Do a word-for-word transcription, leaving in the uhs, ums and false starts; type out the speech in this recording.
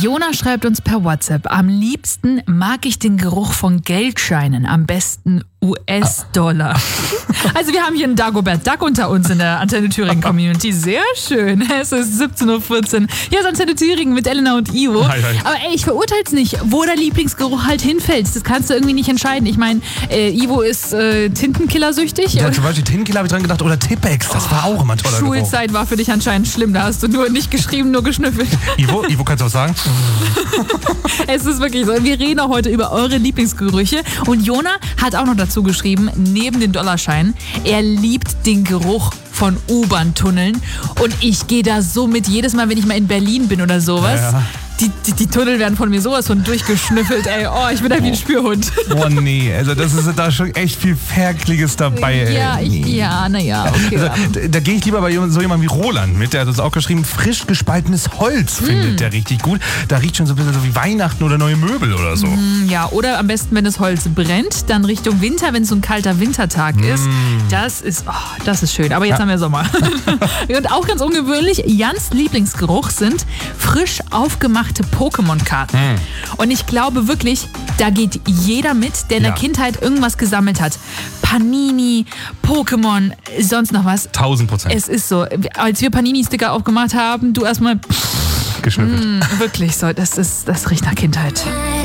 Jona schreibt uns per WhatsApp, am liebsten mag ich den Geruch von Geldscheinen, am besten U S-Dollar. Also wir haben hier einen Dagobert Duck unter uns in der Antenne Thüringen Community. Sehr schön. Es ist siebzehn Uhr vierzehn. Hier ist Antenne Thüringen mit Elena und Ivo. Hi, hi. Aber ey, ich verurteile es nicht, wo der Lieblingsgeruch halt hinfällt. Das kannst du irgendwie nicht entscheiden. Ich meine, äh, Ivo ist äh, Tintenkiller-süchtig. Ja, zum Beispiel Tintenkiller habe ich dran gedacht oder Tippex. Das war auch immer ein toller Geruch. Schulzeit war für dich anscheinend schlimm. Da hast du nur nicht geschrieben, nur geschnüffelt. Ivo, Ivo, kannst du was sagen? Es ist wirklich so. Wir reden auch heute über eure Lieblingsgerüche. Und Jona hat auch noch dazu geschrieben, neben den Dollarscheinen, er liebt den Geruch von U-Bahn-Tunneln. Und ich gehe da so mit, jedes Mal, wenn ich mal in Berlin bin oder sowas. Ja, ja. Die, die, die Tunnel werden von mir sowas von durchgeschnüffelt, ey. Oh, ich bin da wie ein Spürhund. Oh nee, also das ist da schon echt viel Ferkliges dabei. Ey. Ja, ich, Nee. ja, naja, okay. Also, da da gehe ich lieber bei so jemandem wie Roland mit, der hat das auch geschrieben, frisch gespaltenes Holz findet der richtig gut. Da riecht schon so ein bisschen so wie Weihnachten oder neue Möbel oder so. Ja, oder am besten, wenn das Holz brennt, dann Richtung Winter, wenn es so ein kalter Wintertag ist. Das ist, oh, das ist schön. Aber jetzt Ja. haben wir Sommer. Und auch ganz ungewöhnlich, Jans Lieblingsgeruch sind frisch aufgemachte Pokémon-Karten. Und ich glaube wirklich, da geht jeder mit, der in Ja. der Kindheit irgendwas gesammelt hat. Panini, Pokémon, sonst noch was. Tausend Prozent Es ist so, als wir Panini-Sticker aufgemacht haben, du erstmal geschnüffelt. wirklich so, das ist, das riecht nach Kindheit.